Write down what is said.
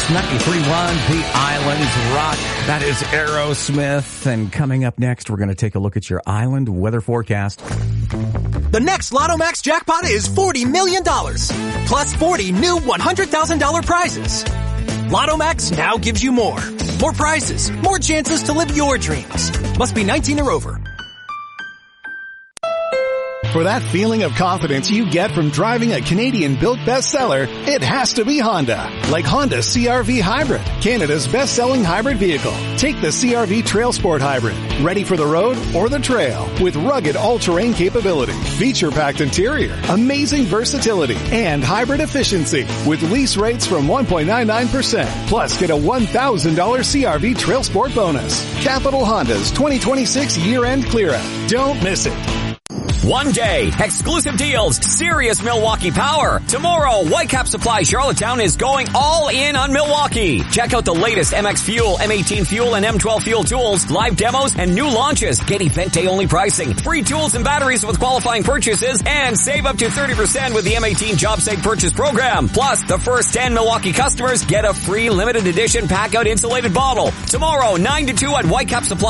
93.1 The Islands Rock. That is Aerosmith. And coming up next, we're going to take a look at your island weather forecast. The next Lotto Max jackpot is $40 million. Plus 40 new $100,000 prizes. Lotto Max now gives you more. More prizes. More chances to live your dreams. Must be 19 or over. For that feeling of confidence you get from driving a Canadian-built bestseller, it has to be Honda. Like Honda CR-V Hybrid, Canada's best-selling hybrid vehicle. Take the CR-V Trail Sport Hybrid, ready for the road or the trail, with rugged all-terrain capability, feature-packed interior, amazing versatility, and hybrid efficiency, with lease rates from 1.99%. Plus, get a $1,000 CR-V Trail Sport bonus. Capital Honda's 2026 year-end clear-out. Don't miss it. One day, exclusive deals, serious Milwaukee power. Tomorrow, Whitecap Supply Charlottetown is going all in on Milwaukee. Check out the latest MX Fuel, M18 Fuel, and M12 Fuel tools, live demos, and new launches. Get event day only pricing, free tools and batteries with qualifying purchases, and save up to 30% with the M18 Job Site Purchase Program. Plus, the first 10 Milwaukee customers get a free limited edition pack-out insulated bottle. Tomorrow, 9 to 2 at Whitecap Supply.